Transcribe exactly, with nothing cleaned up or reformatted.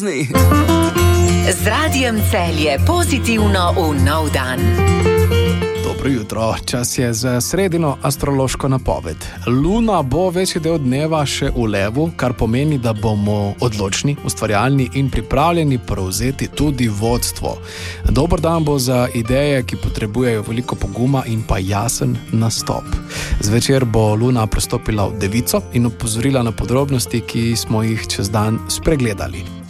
Z Radijem Celje pozitivno v nov dan. Dobro jutro, čas je za sredino astrološko napoved. Luna bo večji del dneva še v levu, kar pomeni, da bomo odločni, ustvarjalni in pripravljeni prevzeti tudi vodstvo. Dober dan bo za ideje, ki potrebujejo veliko poguma in pa jasen nastop. Zvečer bo Luna prestopila v Devico in opozorila na podrobnosti, ki smo jih čez dan spregledali.